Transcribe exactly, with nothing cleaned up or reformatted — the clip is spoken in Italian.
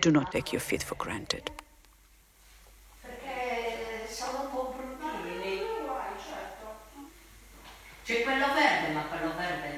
Do not take your faith for granted. Perché sono un po' bruttini. C'è quello verde, ma quello verde